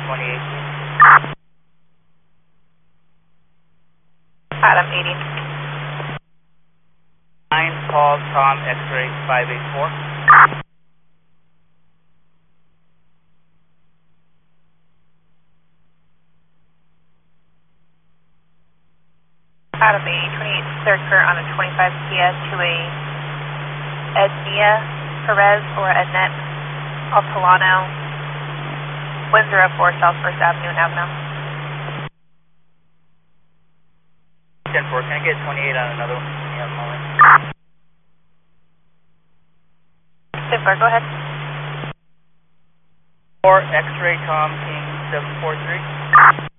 28. Adam 80. 9, Paul, Tom, X-ray 584. Adam 80, 28, third current on a 25 Kia to a Ednia Perez or Ednet Altolano, wind 04 South First Avenue in Avenel. 10-4, can I get 28 on another one? Yeah, moment. 10-4, go ahead. 4, X-ray, Tom, King 743.